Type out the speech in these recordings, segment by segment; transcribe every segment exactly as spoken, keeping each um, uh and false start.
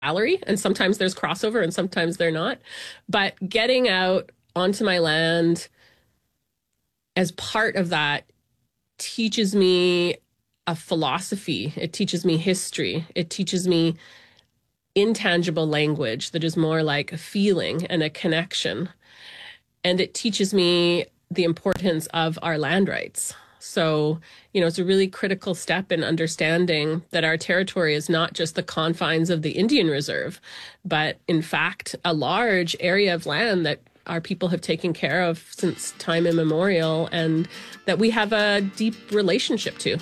gallery, and sometimes there's crossover and sometimes they're not. But getting out onto my land as part of that teaches me a philosophy. It teaches me history. It teaches me intangible language that is more like a feeling and a connection. And it teaches me the importance of our land rights. So, you know, it's a really critical step in understanding that our territory is not just the confines of the Indian Reserve, but in fact, a large area of land that our people have taken care of since time immemorial and that we have a deep relationship to.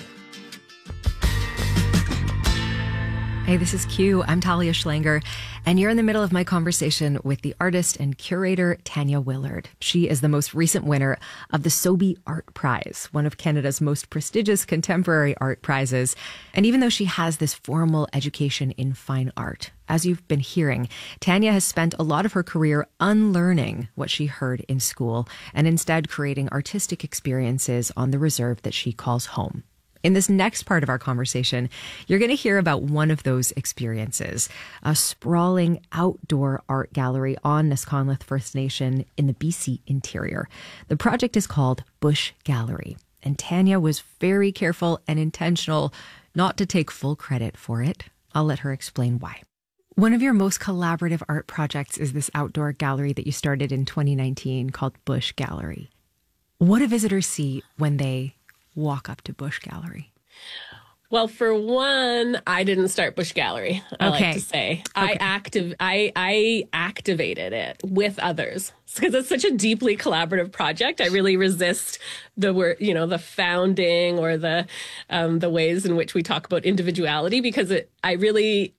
Hey, this is Q. I'm Talia Schlanger, and you're in the middle of my conversation with the artist and curator Tanya Willard. She is the most recent winner of the Sobey Art Prize, one of Canada's most prestigious contemporary art prizes. And even though she has this formal education in fine art, as you've been hearing, Tanya has spent a lot of her career unlearning what she heard in school and instead creating artistic experiences on the reserve that she calls home. In this next part of our conversation, you're going to hear about one of those experiences, a sprawling outdoor art gallery on Nisconluth First Nation in the B C interior. The project is called Bush Gallery, and Tanya was very careful and intentional not to take full credit for it. I'll let her explain why. One of your most collaborative art projects is this outdoor gallery that you started in twenty nineteen called Bush Gallery. What do visitors see when they walk up to Bush Gallery? Well, for one, I didn't start Bush Gallery, I okay. like to say. Okay. I active I I activated it with others because it's such a deeply collaborative project. I really resist the word, you know, the founding or the um, the ways in which we talk about individuality, because it I really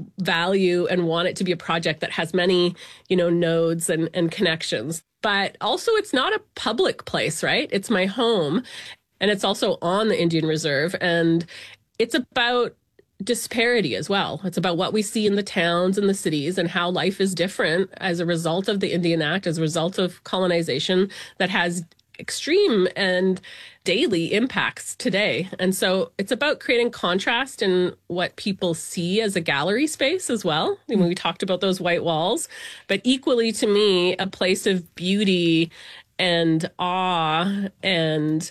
value and want it to be a project that has many, you know, nodes and, and connections. But also, it's not a public place, right? It's my home. And it's also on the Indian Reserve. And it's about disparity as well. It's about what we see in the towns and the cities and how life is different as a result of the Indian Act, as a result of colonization that has extreme and daily impacts today. And so it's about creating contrast in what people see as a gallery space as well. I mean, we talked about those white walls, but equally to me, a place of beauty and awe and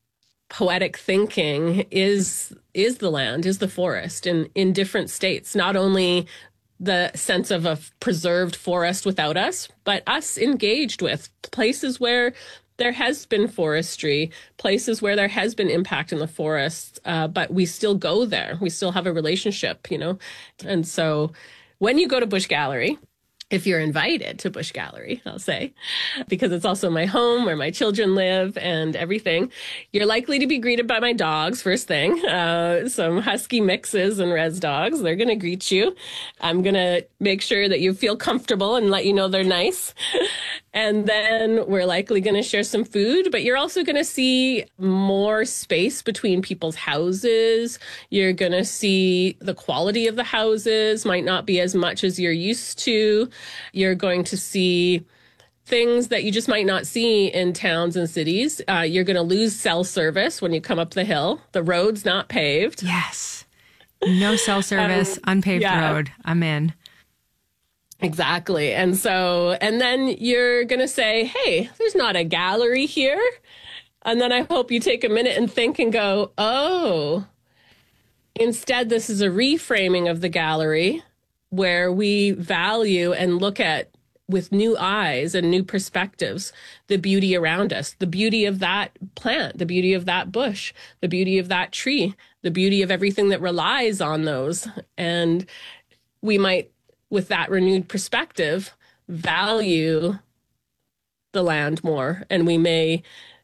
poetic thinking is is the land, is the forest in, in different states, not only the sense of a preserved forest without us, but us engaged with places where there has been forestry, places where there has been impact in the forests, uh, but we still go there. We still have a relationship, you know? And so when you go to Bush Gallery, if you're invited to Bush Gallery, I'll say, because it's also my home where my children live and everything, you're likely to be greeted by my dogs first thing, uh, some husky mixes and res dogs. They're going to greet you. I'm going to make sure that you feel comfortable and let you know they're nice. And then we're likely going to share some food, but you're also going to see more space between people's houses. You're going to see the quality of the houses might not be as much as you're used to. You're going to see things that you just might not see in towns and cities. Uh, you're going to lose cell service when you come up the hill. The road's not paved. Yes. No cell service, um, unpaved yeah. road. I'm in. Exactly. And so, and then you're going to say, hey, there's not a gallery here. And then I hope you take a minute and think and go, oh, instead, this is a reframing of the gallery where we value and look at with new eyes and new perspectives the beauty around us, the beauty of that plant, the beauty of that bush, the beauty of that tree, the beauty of everything that relies on those. And we might, with that renewed perspective, value the land more. And we may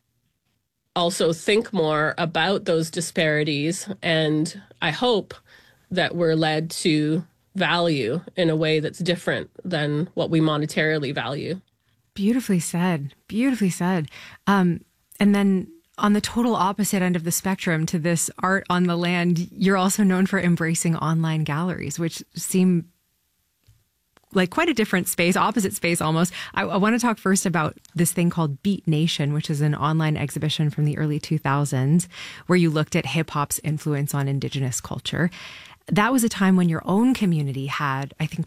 also think more about those disparities. And I hope that we're led to value in a way that's different than what we monetarily value. Beautifully said. Beautifully said. Um, and then on the total opposite end of the spectrum to this art on the land, you're also known for embracing online galleries, which seem like quite a different space, opposite space almost. I, I want to talk first about this thing called Beat Nation, which is an online exhibition from the early two thousands where you looked at hip hop's influence on Indigenous culture. that was a time when your own community had, I think,